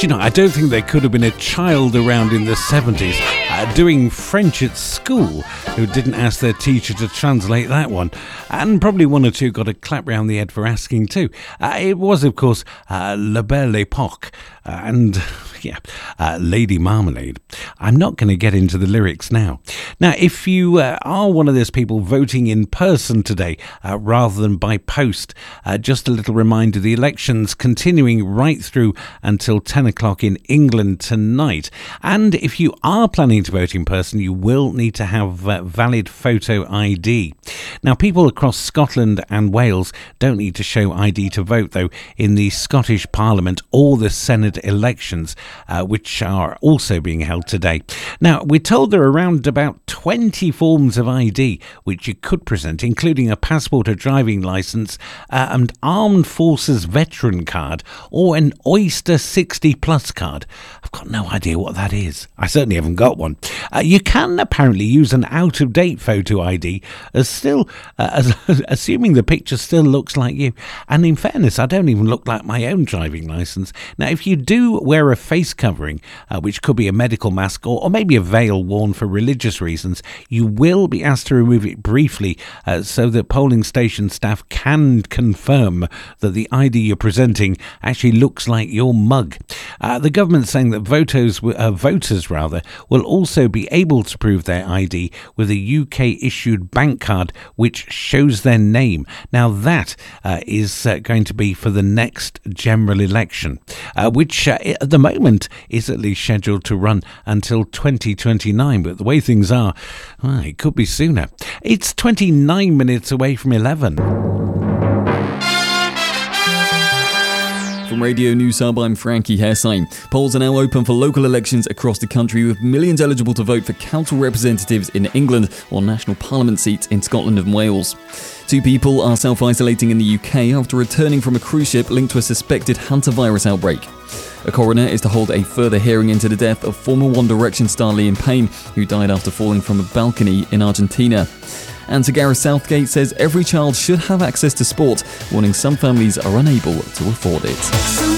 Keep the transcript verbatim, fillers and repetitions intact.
you know, I don't think there could have been a child around in the seventies uh, doing French at school who didn't ask their teacher to translate that one. And probably one or two got a clap round the head for asking too. Uh, it was, of course, uh, La Belle Époque. Uh, and, yeah, uh, Lady Marmalade. I'm not going to get into the lyrics now. Now, if you uh, are one of those people voting in person today uh, rather than by post, uh, just a little reminder, the election's continuing right through until ten o'clock in England tonight. And if you are planning to vote in person, you will need to have uh, valid photo I D. Now, people across Scotland and Wales don't need to show I D to vote, though, in the Scottish Parliament or the Senate elections, uh, which are also being held today. Now, we're told there are around about twenty forms of I D which you could present, including a passport, a driving licence, uh, and Armed Forces veteran card, or an Oyster sixty plus card. I've got no idea what that is. I certainly haven't got one. Uh, you can apparently use an out-of-date photo I D, as still, uh, as, assuming the picture still looks like you. And in fairness, I don't even look like my own driving licence. Now, if you do wear a face covering, uh, which could be a medical mask or, or maybe a veil worn for religious reasons, you will be asked to remove it briefly uh, so that polling station staff can confirm that the I D you're presenting actually looks like your mug. Uh, the government's saying that voters, uh, voters rather, will also be able to prove their I D with a U K-issued bank card which shows their name. Now, that uh, is uh, going to be for the next general election, uh, which uh, at the moment is at least scheduled to run until twenty twenty-nine. But the way things are, well, it could be sooner. It's twenty-nine minutes away from eleven. From Radio News Hub, I'm Frankie Hessine. Polls are now open for local elections across the country, with millions eligible to vote for council representatives in England or national parliament seats in Scotland and Wales. Two people are self-isolating in the U K after returning from a cruise ship linked to a suspected hantavirus outbreak. A coroner is to hold a further hearing into the death of former One Direction star Liam Payne, who died after falling from a balcony in Argentina. And Sir Gareth Southgate says every child should have access to sport, warning some families are unable to afford it.